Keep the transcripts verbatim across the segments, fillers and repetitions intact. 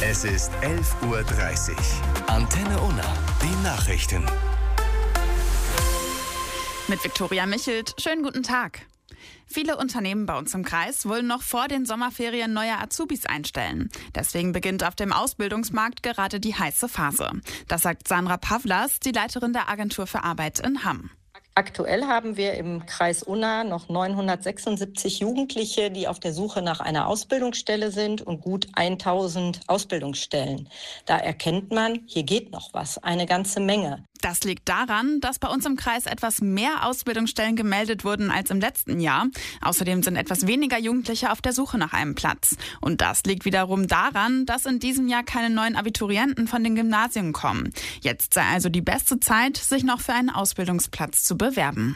Es ist elf Uhr dreißig. Antenne Unna, die Nachrichten. Mit Viktoria Michelt. Schönen guten Tag. Viele Unternehmen bei uns im Kreis wollen noch vor den Sommerferien neue Azubis einstellen. Deswegen beginnt auf dem Ausbildungsmarkt gerade die heiße Phase. Das sagt Sandra Pavlas, die Leiterin der Agentur für Arbeit in Hamm. Aktuell haben wir im Kreis Unna noch neunhundertsechsundsiebzig Jugendliche, die auf der Suche nach einer Ausbildungsstelle sind und gut tausend Ausbildungsstellen. Da erkennt man, hier geht noch was, eine ganze Menge. Das liegt daran, dass bei uns im Kreis etwas mehr Ausbildungsstellen gemeldet wurden als im letzten Jahr. Außerdem sind etwas weniger Jugendliche auf der Suche nach einem Platz. Und das liegt wiederum daran, dass in diesem Jahr keine neuen Abiturienten von den Gymnasien kommen. Jetzt sei also die beste Zeit, sich noch für einen Ausbildungsplatz zu bewerben.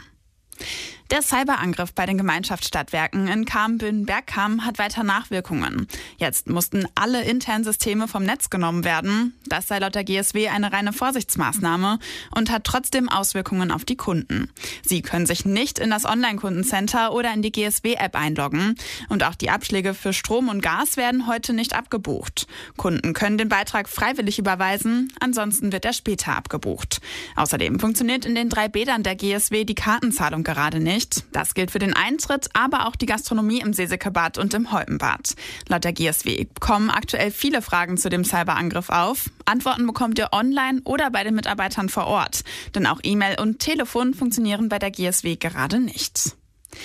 Der Cyberangriff bei den Gemeinschaftsstadtwerken in Cham-Bünden-Bergkamp hat weiter Nachwirkungen. Jetzt mussten alle internen Systeme vom Netz genommen werden. Das sei laut der G S W eine reine Vorsichtsmaßnahme und hat trotzdem Auswirkungen auf die Kunden. Sie können sich nicht in das Online-Kundencenter oder in die G S W-App einloggen. Und auch die Abschläge für Strom und Gas werden heute nicht abgebucht. Kunden können den Beitrag freiwillig überweisen, ansonsten wird er später abgebucht. Außerdem funktioniert in den drei Bädern der G S W die Kartenzahlung gerade nicht. Das gilt für den Eintritt, aber auch die Gastronomie im Seesekebad und im Holpenbad. Laut der G S W kommen aktuell viele Fragen zu dem Cyberangriff auf. Antworten bekommt ihr online oder bei den Mitarbeitern vor Ort. Denn auch E-Mail und Telefon funktionieren bei der G S W gerade nicht.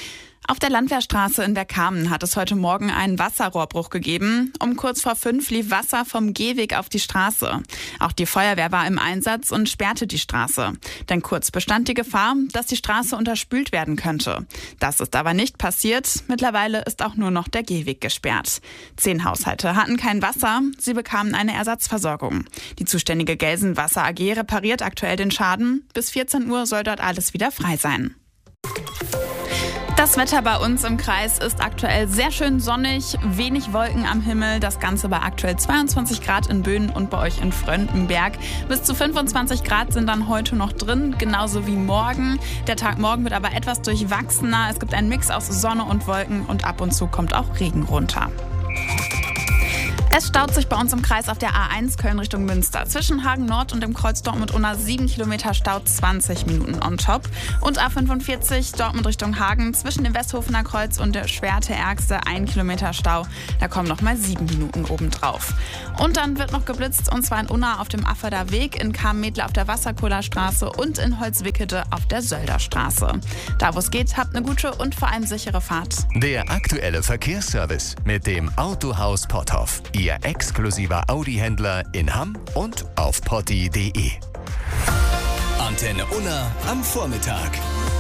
Auf der Landwehrstraße in Bergkamp hat es heute Morgen einen Wasserrohrbruch gegeben. Um kurz vor fünf lief Wasser vom Gehweg auf die Straße. Auch die Feuerwehr war im Einsatz und sperrte die Straße. Denn kurz bestand die Gefahr, dass die Straße unterspült werden könnte. Das ist aber nicht passiert. Mittlerweile ist auch nur noch der Gehweg gesperrt. Zehn Haushalte hatten kein Wasser. Sie bekamen eine Ersatzversorgung. Die zuständige Gelsenwasser A G repariert aktuell den Schaden. Bis vierzehn Uhr soll dort alles wieder frei sein. Das Wetter bei uns im Kreis ist aktuell sehr schön sonnig, wenig Wolken am Himmel. Das Ganze bei aktuell zweiundzwanzig Grad in Böen und bei euch in Fröndenberg. Bis zu fünfundzwanzig Grad sind dann heute noch drin, genauso wie morgen. Der Tag morgen wird aber etwas durchwachsener. Es gibt einen Mix aus Sonne und Wolken und ab und zu kommt auch Regen runter. Es staut sich bei uns im Kreis auf der A eins Köln Richtung Münster. Zwischen Hagen Nord und dem Kreuz Dortmund-Unna sieben Kilometer Stau, zwanzig Minuten on top. Und A fünfundvierzig Dortmund Richtung Hagen zwischen dem Westhofener Kreuz und der Schwerte-Ergste ein Kilometer Stau. Da kommen nochmal sieben Minuten obendrauf. Und dann wird noch geblitzt, und zwar in Unna auf dem Afferder Weg, in Cham-Medle auf der Wasserkohlerstraße und in Holzwickede auf der Sölderstraße. Da wo es geht, habt eine gute und vor allem sichere Fahrt. Der aktuelle Verkehrsservice mit dem Autohaus Potthoff. Ihr exklusiver Audi-Händler in Hamm und auf potti punkt de. Antenne Unna am Vormittag.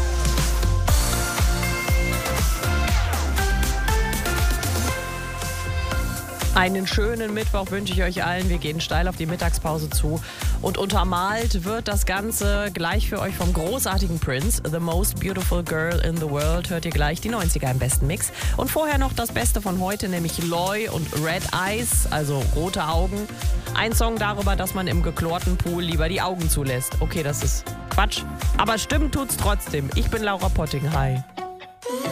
Einen schönen Mittwoch wünsche ich euch allen. Wir gehen steil auf die Mittagspause zu. Und untermalt wird das Ganze gleich für euch vom großartigen Prince. The Most Beautiful Girl in the World. Hört ihr gleich die neunziger im besten Mix. Und vorher noch das Beste von heute, nämlich Loy und Red Eyes, also rote Augen. Ein Song darüber, dass man im geklorten Pool lieber die Augen zulässt. Okay, das ist Quatsch. Aber stimmen tut's trotzdem. Ich bin Laura Potting. Hi.